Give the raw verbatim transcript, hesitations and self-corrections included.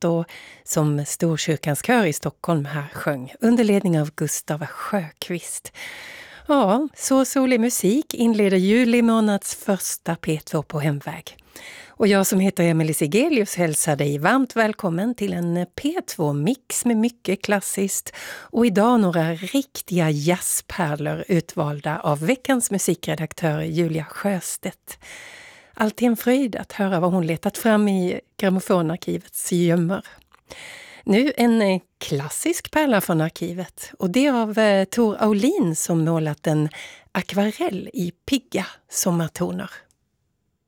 låt och som Storkyrkans kör i Stockholm här sjöng under ledning av Gustav Sjöqvist. Ja, så solig musik inleder juli månads första P två på hemväg. Och jag som heter Emelie Sigelius hälsar dig varmt välkommen till en P två-mix med mycket klassiskt och idag några riktiga jazzpärlor utvalda av veckans musikredaktör Julia Sjöstedt. Alltid en fröjd att höra vad hon letat fram i grammofonarkivets gömmor. Nu en klassisk pärla från arkivet och det av eh, Tor Aulin som målat en akvarell i pigga sommartoner.